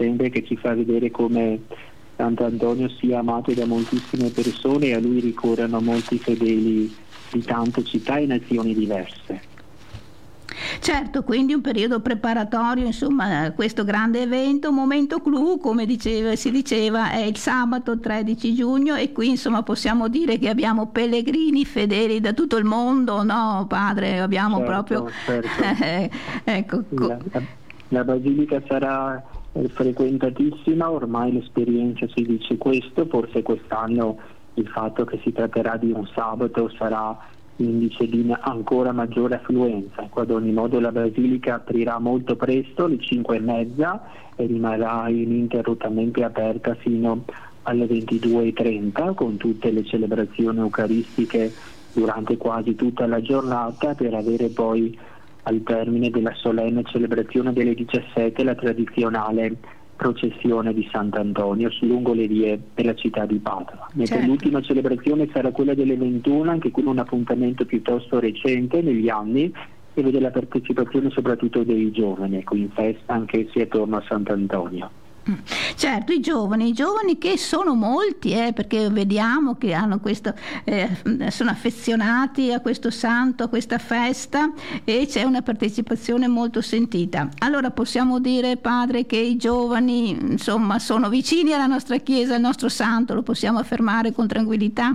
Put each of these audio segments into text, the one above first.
sempre, che ci fa vedere come Sant'Antonio sia amato da moltissime persone e a lui ricorrono molti fedeli di tante città e nazioni diverse. Certo, quindi un periodo preparatorio, insomma, a questo grande evento. Momento clou, come si diceva, è il sabato 13 giugno e qui insomma possiamo dire che abbiamo pellegrini fedeli da tutto il mondo, no padre? Abbiamo proprio... Certo. Ecco. La basilica sarà frequentatissima, ormai l'esperienza ci dice questo, forse quest'anno il fatto che si tratterà di un sabato sarà indice di ancora maggiore affluenza. Ad ogni modo la basilica aprirà molto presto, alle 5:30, e rimarrà ininterrottamente aperta fino alle 22:30 con tutte le celebrazioni eucaristiche durante quasi tutta la giornata, per avere poi al termine della solenne celebrazione delle 17 la tradizionale processione di Sant'Antonio lungo le vie della città di Padova. Mentre l'ultima celebrazione sarà quella delle 21, anche qui un appuntamento piuttosto recente negli anni, e vede la partecipazione soprattutto dei giovani, ecco, in festa anch'essi attorno a Sant'Antonio. Certo, i giovani che sono molti, perché vediamo che hanno questo, sono affezionati a questo santo, a questa festa, e c'è una partecipazione molto sentita. Allora possiamo dire, padre, che i giovani insomma sono vicini alla nostra Chiesa, al nostro santo, lo possiamo affermare con tranquillità?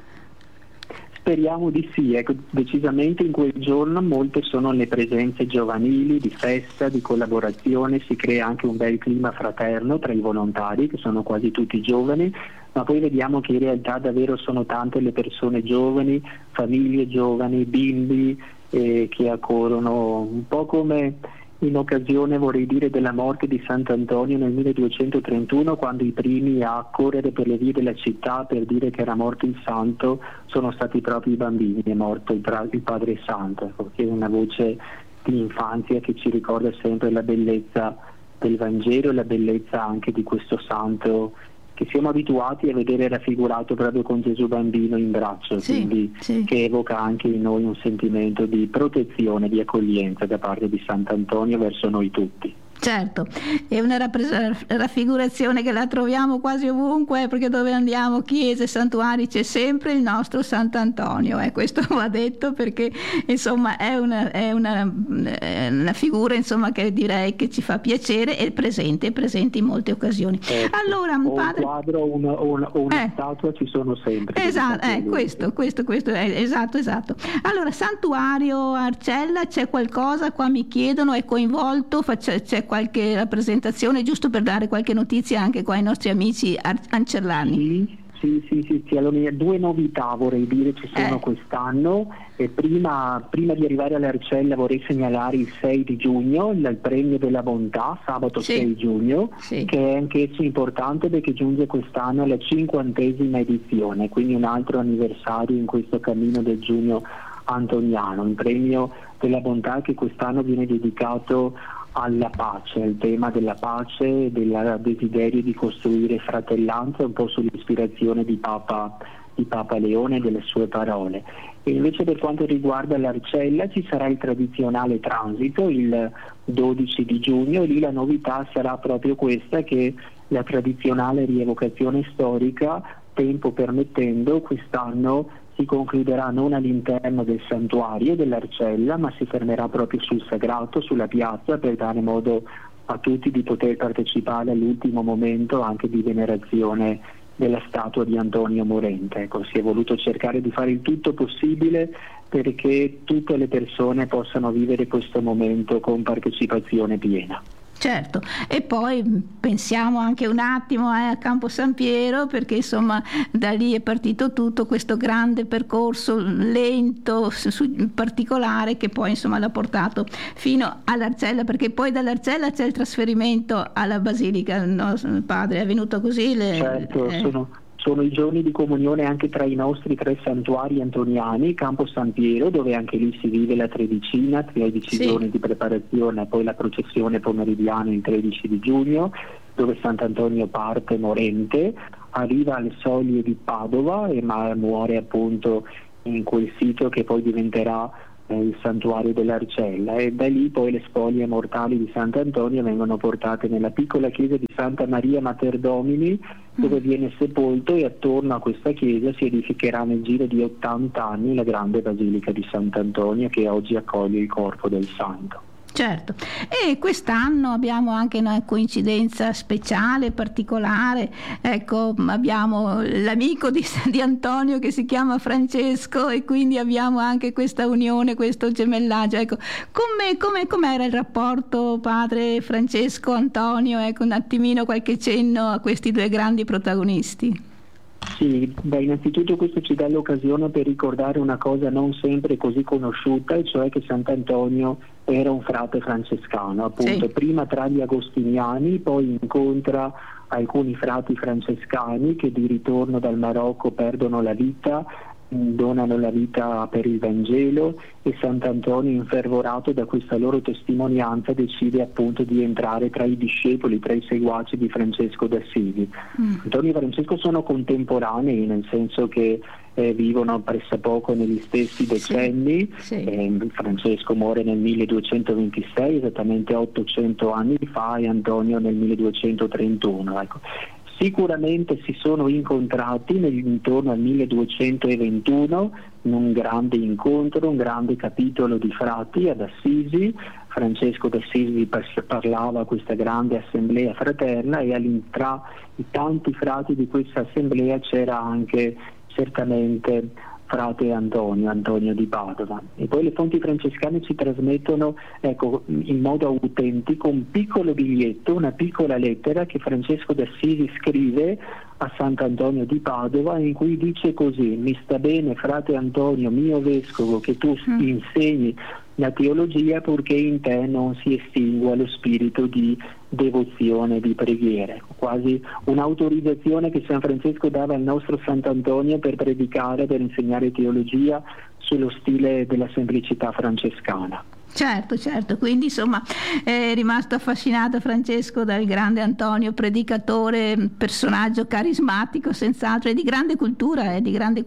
Speriamo di sì, ecco, decisamente in quel giorno molte sono le presenze giovanili, di festa, di collaborazione, si crea anche un bel clima fraterno tra i volontari, che sono quasi tutti giovani, ma poi vediamo che in realtà davvero sono tante le persone giovani, famiglie giovani, bimbi che accorrono, un po' come in occasione, vorrei dire, della morte di Sant'Antonio nel 1231, quando i primi a correre per le vie della città per dire che era morto il santo sono stati proprio i bambini. È morto il padre santo, che è una voce di infanzia che ci ricorda sempre la bellezza del Vangelo e la bellezza anche di questo santo che siamo abituati a vedere raffigurato proprio con Gesù bambino in braccio, quindi che evoca anche in noi un sentimento di protezione, di accoglienza da parte di Sant'Antonio verso noi tutti. Certo, è una raffigurazione che la troviamo quasi ovunque, perché dove andiamo, chiese, santuari, c'è sempre il nostro Sant'Antonio, questo va detto, perché insomma è una figura insomma che direi che ci fa piacere, e presente in molte occasioni. Allora, padre, un quadro o una statua ci sono sempre. Esatto, questo esatto. Allora, santuario Arcella, c'è qualcosa, qua mi chiedono, è coinvolto, c'è qualche rappresentazione, giusto per dare qualche notizia anche qua ai nostri amici ancellani? Sì, allora, 2 novità vorrei dire ci sono quest'anno, e prima di arrivare all'Arcella vorrei segnalare il 6 di giugno, il premio della bontà, sabato 6 giugno, che è anch'esso importante perché giunge quest'anno alla 50ª edizione, quindi un altro anniversario in questo cammino del giugno antoniano, un premio della bontà che quest'anno viene dedicato alla pace, al tema della pace e del desiderio di costruire fratellanza, un po' sull'ispirazione di Papa Leone e delle sue parole. E invece per quanto riguarda l'Arcella ci sarà il tradizionale transito il 12 di giugno, e lì la novità sarà proprio questa, che la tradizionale rievocazione storica, tempo permettendo, quest'anno si concluderà non all'interno del santuario dell'Arcella, ma si fermerà proprio sul sagrato, sulla piazza, per dare modo a tutti di poter partecipare all'ultimo momento anche di venerazione della statua di Antonio Morente. Ecco, si è voluto cercare di fare il tutto possibile perché tutte le persone possano vivere questo momento con partecipazione piena. Certo, e poi pensiamo anche un attimo a Campo San Piero, perché insomma da lì è partito tutto questo grande percorso lento, particolare, che poi insomma l'ha portato fino all'Arcella, perché poi dall'Arcella c'è il trasferimento alla Basilica, no, padre? È venuto così? Certo, sono i giorni di comunione anche tra i nostri 3 santuari antoniani, Campo San Piero, dove anche lì si vive la tredicina, 13 giorni di preparazione, e poi la processione pomeridiana il 13 di giugno, dove Sant'Antonio parte morente, arriva alle soglie di Padova e muore appunto in quel sito che poi diventerà il santuario dell'Arcella, e da lì poi le spoglie mortali di Sant'Antonio vengono portate nella piccola chiesa di Santa Maria Mater Domini, dove viene sepolto, e attorno a questa chiesa si edificherà nel giro di 80 anni la grande basilica di Sant'Antonio, che oggi accoglie il corpo del santo. Certo, e quest'anno abbiamo anche una coincidenza speciale, particolare, ecco, abbiamo l'amico di Antonio che si chiama Francesco, e quindi abbiamo anche questa unione, questo gemellaggio. Ecco, com'era il rapporto padre Francesco Antonio? Ecco, un attimino qualche cenno a questi due grandi protagonisti. Sì, innanzitutto questo ci dà l'occasione per ricordare una cosa non sempre così conosciuta, e cioè che Sant'Antonio era un frate francescano, appunto, sì. Prima tra gli agostiniani, poi incontra alcuni frati francescani che di ritorno dal Marocco perdono la vita, donano la vita per il Vangelo, e Sant'Antonio, infervorato da questa loro testimonianza, decide appunto di entrare tra i discepoli, tra i seguaci di Francesco d'Assisi. Antonio e Francesco sono contemporanei, nel senso che vivono pressappoco negli stessi decenni. Sì. Francesco muore nel 1226, esattamente 800 anni fa, e Antonio nel 1231. Ecco. Sicuramente si sono incontrati intorno al 1221 in un grande incontro, un grande capitolo di frati ad Assisi. Francesco d'Assisi parlava a questa grande assemblea fraterna, e tra i tanti frati di questa assemblea c'era anche certamente frate Antonio di Padova. E poi le fonti francescane ci trasmettono, ecco, in modo autentico un piccolo biglietto, una piccola lettera che Francesco d'Assisi scrive a Sant'Antonio di Padova, in cui dice così: mi sta bene, frate Antonio, mio vescovo, che tu insegni la teologia, purché in te non si estingua lo spirito di devozione, di preghiera. Quasi un'autorizzazione che San Francesco dava al nostro Sant'Antonio per predicare, per insegnare teologia sullo stile della semplicità francescana. Certo, quindi insomma è rimasto affascinato Francesco dal grande Antonio, predicatore, personaggio carismatico senz'altro, e di grande cultura,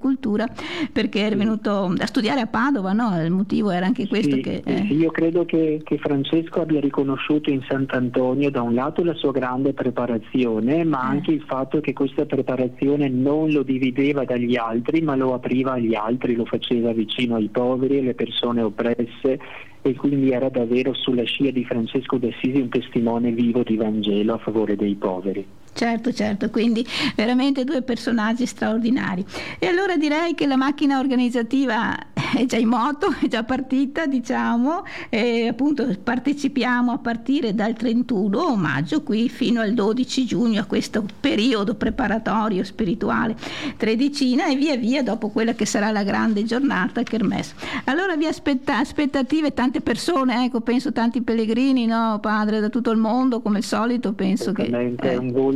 perché è venuto a studiare a Padova, no? Il motivo era anche questo. Sì, io credo che Francesco abbia riconosciuto in Sant'Antonio da un lato la sua grande preparazione, ma anche il fatto che questa preparazione non lo divideva dagli altri, ma lo apriva agli altri, lo faceva vicino ai poveri, alle persone oppresse, e quindi era davvero sulla scia di Francesco d'Assisi un testimone vivo di Vangelo a favore dei poveri. Certo, quindi veramente due personaggi straordinari. E allora direi che la macchina organizzativa è già in moto, è già partita, diciamo, e appunto partecipiamo a partire dal 31 maggio qui fino al 12 giugno a questo periodo preparatorio spirituale tredicina, e via via dopo quella che sarà la grande giornata Kermesse. Allora vi aspettative, tante persone, ecco, penso tanti pellegrini, no, padre, da tutto il mondo, come al solito, penso che è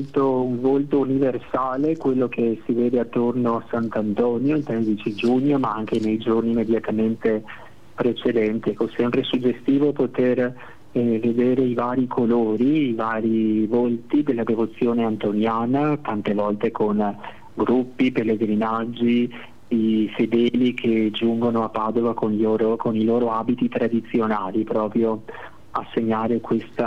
un volto universale quello che si vede attorno a Sant'Antonio il 13 giugno, ma anche nei giorni immediatamente precedenti. Ecco, sempre suggestivo poter vedere i vari colori, i vari volti della devozione antoniana, tante volte con gruppi, pellegrinaggi, i fedeli che giungono a Padova con i loro abiti tradizionali, proprio a segnare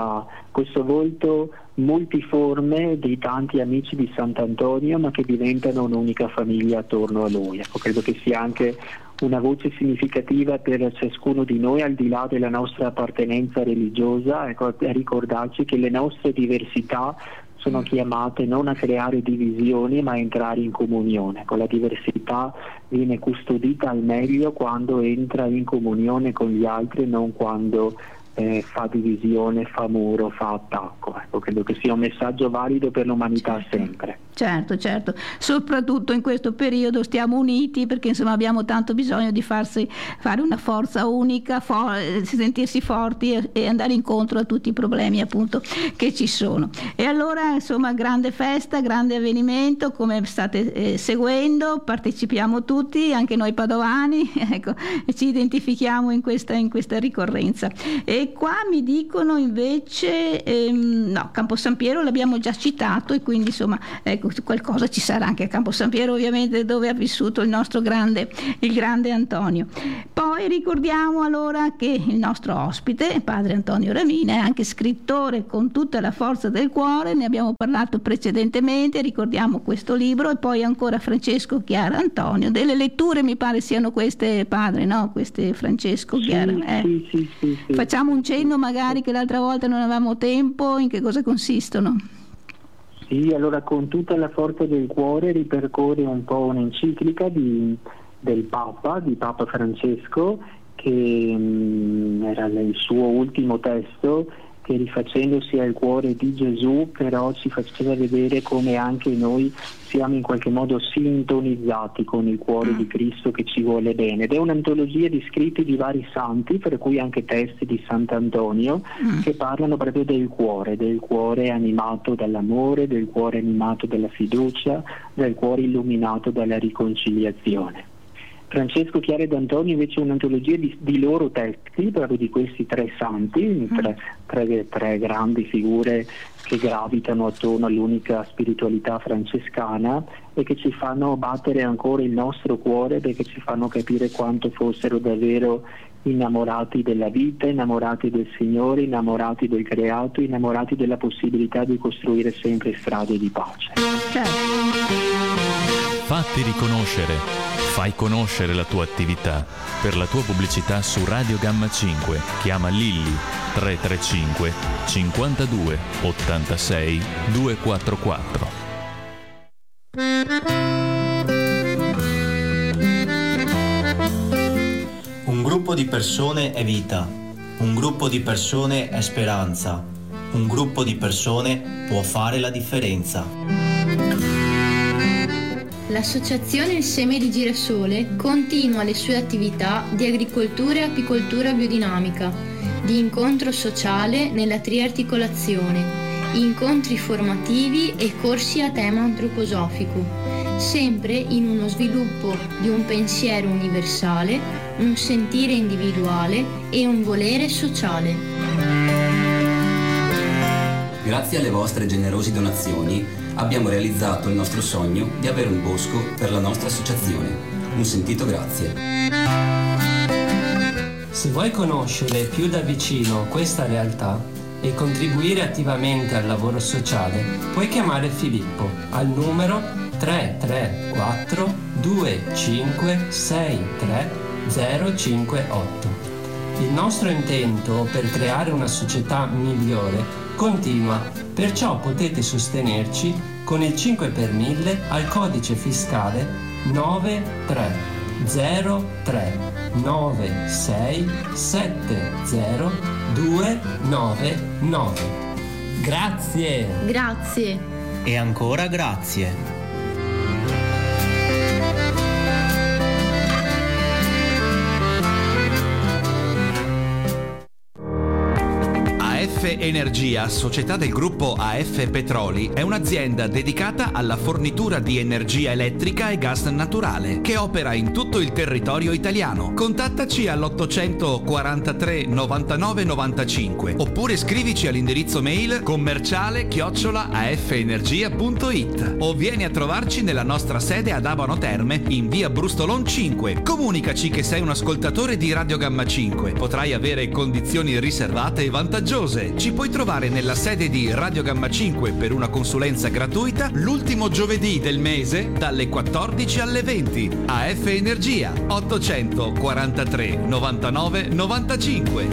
questo volto multiforme dei tanti amici di Sant'Antonio, ma che diventano un'unica famiglia attorno a lui. Ecco, credo che sia anche una voce significativa per ciascuno di noi, al di là della nostra appartenenza religiosa, ecco, a ricordarci che le nostre diversità sono chiamate non a creare divisioni, ma a entrare in comunione. Ecco, la diversità viene custodita al meglio quando entra in comunione con gli altri, non quando fa divisione, fa muro, fa attacco. Ecco, credo che sia un messaggio valido per l'umanità sempre. Certo, soprattutto in questo periodo stiamo uniti, perché insomma abbiamo tanto bisogno di fare una forza unica, sentirsi forti e andare incontro a tutti i problemi appunto che ci sono. E allora insomma grande festa, grande avvenimento, come state seguendo, partecipiamo tutti, anche noi padovani, ecco, e ci identifichiamo in questa ricorrenza. E qua mi dicono invece no, Campo San Piero l'abbiamo già citato, e quindi insomma ecco, qualcosa ci sarà anche a Campo San Piero, ovviamente, dove ha vissuto il grande Antonio. Poi ricordiamo allora che il nostro ospite, padre Antonio Ramina, è anche scrittore con tutta la forza del cuore, ne abbiamo parlato precedentemente, ricordiamo questo libro, e poi ancora Francesco, Chiara, Antonio. Delle letture mi pare siano queste, padre, no? Queste, Francesco, Chiara. Sì. Facciamo un cenno magari, che l'altra volta non avevamo tempo, in che cosa consistono? Sì, allora Con tutta la forza del cuore ripercorre un po' un'enciclica di Papa Francesco, che era il suo ultimo testo, che rifacendosi al cuore di Gesù però ci faceva vedere come anche noi siamo in qualche modo sintonizzati con il cuore di Cristo che ci vuole bene, ed è un'antologia di scritti di vari santi, per cui anche testi di Sant'Antonio che parlano proprio del cuore animato dall'amore, del cuore animato dalla fiducia, del cuore illuminato dalla riconciliazione. Francesco, Chiara ed Antonio invece un'antologia di loro testi, proprio di questi tre santi, tre grandi figure che gravitano attorno all'unica spiritualità francescana e che ci fanno battere ancora il nostro cuore, perché ci fanno capire quanto fossero davvero innamorati della vita, innamorati del Signore, innamorati del creato, innamorati della possibilità di costruire sempre strade di pace. Fatti riconoscere. Fai conoscere la tua attività. Per la tua pubblicità su Radio Gamma 5 chiama Lilli 335 52 86 244. Un gruppo di persone è vita, un gruppo di persone è speranza, un gruppo di persone può fare la differenza. L'associazione Il Seme di Girasole continua le sue attività di agricoltura e apicoltura biodinamica, di incontro sociale nella triarticolazione, incontri formativi e corsi a tema antroposofico, sempre in uno sviluppo di un pensiero universale, un sentire individuale e un volere sociale. Grazie alle vostre generose donazioni abbiamo realizzato il nostro sogno di avere un bosco per la nostra associazione. Un sentito grazie. Se vuoi conoscere più da vicino questa realtà e contribuire attivamente al lavoro sociale, puoi chiamare Filippo al numero 334 2563 058. Il nostro intento per creare una società migliore continua, perciò potete sostenerci con il 5 per 1000 al codice fiscale 930367029. Grazie! Grazie! E ancora grazie! AF Energia, società del gruppo AF Petroli, è un'azienda dedicata alla fornitura di energia elettrica e gas naturale, che opera in tutto il territorio italiano. Contattaci all'843 99 95 oppure scrivici all'indirizzo mail commerciale@afenergia.it o vieni a trovarci nella nostra sede ad Abano Terme in via Brustolon 5. Comunicaci che sei un ascoltatore di Radio Gamma 5. Potrai avere condizioni riservate e vantaggiose. Ci puoi trovare nella sede di Radio Gamma 5 per una consulenza gratuita l'ultimo giovedì del mese dalle 14 alle 20. AF Energia 843 99 95.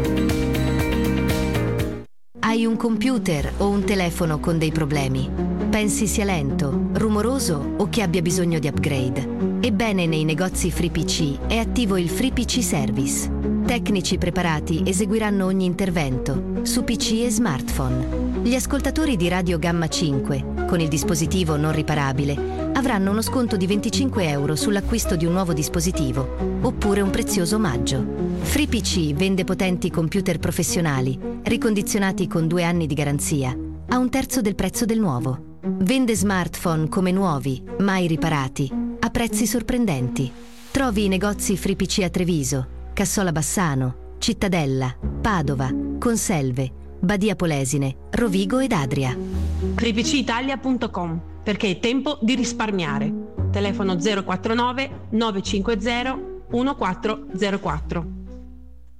Hai un computer o un telefono con dei problemi? Pensi sia lento, rumoroso o che abbia bisogno di upgrade? Ebbene, nei negozi FreePC è attivo il FreePC Service. Tecnici preparati eseguiranno ogni intervento su PC e smartphone. Gli ascoltatori di Radio Gamma 5, con il dispositivo non riparabile, avranno uno sconto di 25 euro sull'acquisto di un nuovo dispositivo, oppure un prezioso omaggio. FreePC vende potenti computer professionali, ricondizionati con 2 anni di garanzia, a 1/3 del prezzo del nuovo. Vende smartphone come nuovi, mai riparati, a prezzi sorprendenti. Trovi i negozi FreePC a Treviso, Cassola Bassano, Cittadella, Padova, Conselve, Badia Polesine, Rovigo ed Adria. FreePCItalia.com perché è tempo di risparmiare. Telefono 049 950 1404.